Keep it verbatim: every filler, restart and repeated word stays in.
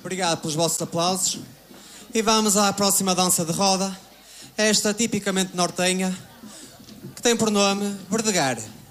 Obrigado pelos vossos aplausos. E vamos à próxima dança de roda. Esta tipicamente nortenha, que tem por nome Verdegar.